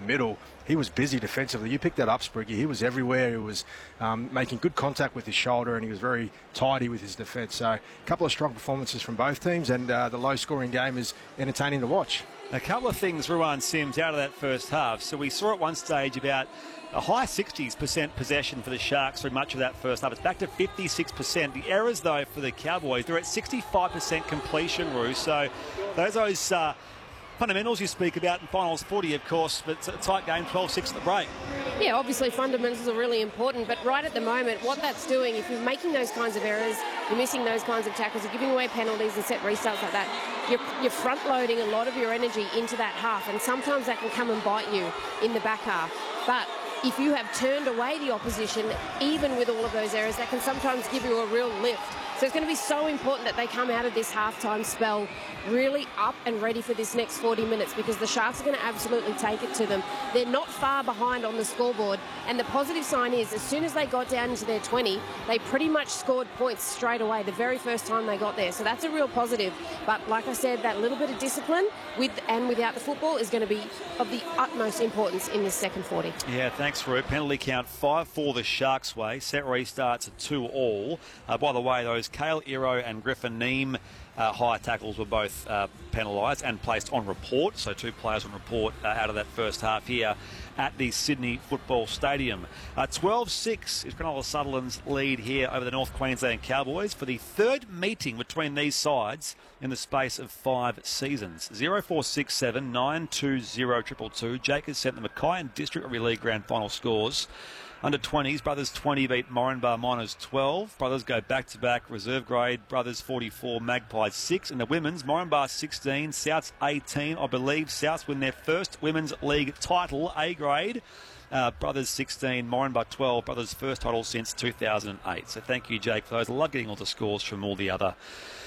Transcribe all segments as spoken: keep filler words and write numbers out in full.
middle, he was busy defensively. You picked that up, Spriggy. He was everywhere. He was um, making good contact with his shoulder, and he was very tidy with his defence. So a couple of strong performances from both teams, and uh, the low-scoring game is entertaining to watch. A couple of things, Ruan Sims, out of that first half. So we saw at one stage about a high sixties percent possession for the Sharks through much of that first half. It's back to fifty-six percent. The errors, though, for the Cowboys, they're at sixty-five percent completion, Roo. So those those uh, fundamentals you speak about in finals footy, of course, but it's a tight game, twelve six at the break. Yeah, obviously fundamentals are really important, but right at the moment, what that's doing, if you're making those kinds of errors, you're missing those kinds of tackles, you're giving away penalties and set restarts like that, you're, you're front-loading a lot of your energy into that half, and sometimes that can come and bite you in the back half. But if you have turned away the opposition, even with all of those errors, that can sometimes give you a real lift. So it's going to be so important that they come out of this halftime spell really up and ready for this next forty minutes, because the Sharks are going to absolutely take it to them. They're not far behind on the scoreboard, and the positive sign is as soon as they got down into their twenty, they pretty much scored points straight away the very first time they got there. So that's a real positive. But like I said, that little bit of discipline with and without the football is going to be of the utmost importance in this second forty. Yeah, thanks, Roo. Penalty count five for the Sharks' way. Set restarts at two all. Uh, by the way, those Kale Iro and Griffin Neem Uh, high tackles were both uh, penalised and placed on report, so two players on report uh, out of that first half here at the Sydney Football Stadium. twelve six is Cronulla Sutherland's lead here over the North Queensland Cowboys for the third meeting between these sides in the space of five seasons. zero four six seven nine two zero two two two. Jake has sent the Mackay and District Rugby League Grand Final scores. Under twenties, Brothers twenty beat Moranbah Miners twelve. Brothers go back-to-back reserve grade. Brothers forty-four, Magpies six. And the women's, Moranbah sixteen, Souths eighteen. I believe Souths win their first women's league title, A grade. Uh, Brothers sixteen, Moranbah twelve. Brothers' first title since two thousand eight. So thank you, Jake, for those. I love getting all the scores from all the other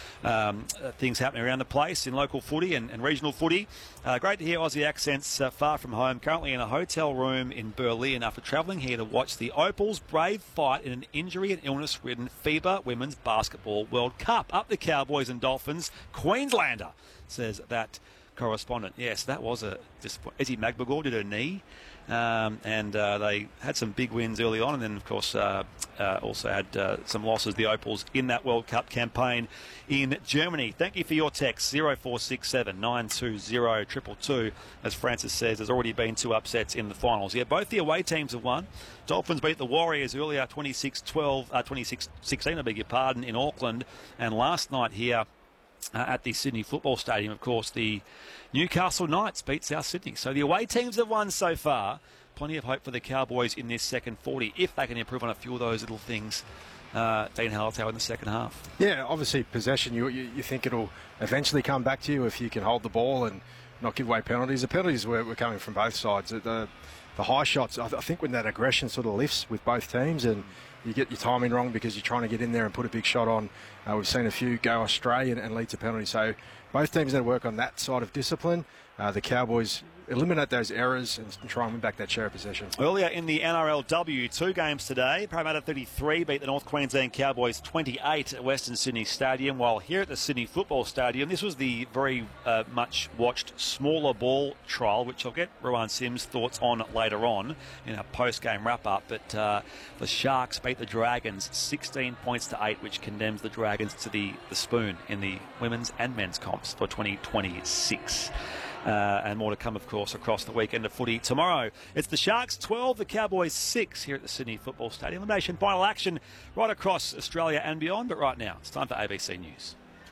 Um, uh, things happening around the place in local footy and, and regional footy. Uh, great to hear Aussie accents uh, far from home. Currently in a hotel room in Berlin after travelling here to watch the Opals' brave fight in an injury and illness-ridden FIBA Women's Basketball World Cup. Up the Cowboys and Dolphins. Queenslander, says that correspondent. Yes, that was a disappointment. Izzy Magbagor did her knee. Um, and uh, they had some big wins early on, and then, of course, uh, uh, also had uh, some losses, the Opals, in that World Cup campaign in Germany. Thank you for your text, zero four six seven nine two zero two two two. As Francis says, there's already been two upsets in the finals. Yeah, both the away teams have won. Dolphins beat the Warriors earlier, twenty-six twelve, uh, twenty-six sixteen, I beg your pardon, in Auckland. And last night here uh, at the Sydney Football Stadium, of course, the Newcastle Knights beat South Sydney. So the away teams have won so far. Plenty of hope for the Cowboys in this second forty, if they can improve on a few of those little things. Uh, Dean Hallertau in the second half. Yeah, obviously possession, you, you you think it'll eventually come back to you if you can hold the ball and not give away penalties. The penalties were, were coming from both sides. The, the high shots, I, th- I think when that aggression sort of lifts with both teams and you get your timing wrong because you're trying to get in there and put a big shot on, uh, we've seen a few go astray and, and lead to penalties. So both teams need to work on that side of discipline. Uh, the Cowboys eliminate those errors and try and win back that share of possession. Earlier in the N R L W, two games today. Parramatta thirty-three beat the North Queensland Cowboys twenty-eight at Western Sydney Stadium, while here at the Sydney Football Stadium, this was the very uh, much watched smaller ball trial, which I'll get Ruan Sims' thoughts on later on in a post-game wrap-up. But uh, the Sharks beat the Dragons sixteen points to eight, which condemns the Dragons to the, the spoon in the women's and men's comps for twenty twenty-six. Uh, and more to come, of course, across the weekend of footy tomorrow. It's the Sharks twelve, the Cowboys six here at the Sydney Football Stadium. Elimination final action right across Australia and beyond. But right now, it's time for A B C News.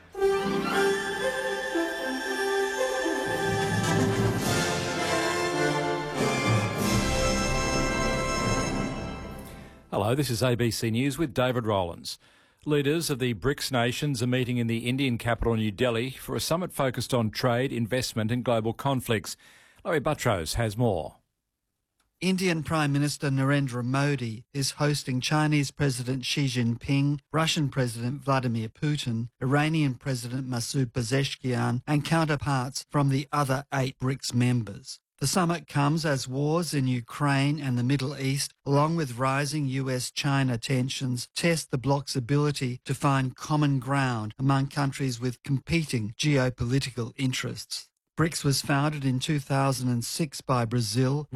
Hello, this is A B C News with David Rowlands. Leaders of the BRICS nations are meeting in the Indian capital, New Delhi, for a summit focused on trade, investment and global conflicts. Laurie Buttrose has more. Indian Prime Minister Narendra Modi is hosting Chinese President Xi Jinping, Russian President Vladimir Putin, Iranian President Masoud Pezeshkian and counterparts from the other eight BRICS members. The summit comes as wars in Ukraine and the Middle East, along with rising U S China tensions, test the bloc's ability to find common ground among countries with competing geopolitical interests. BRICS was founded in two thousand six by Brazil,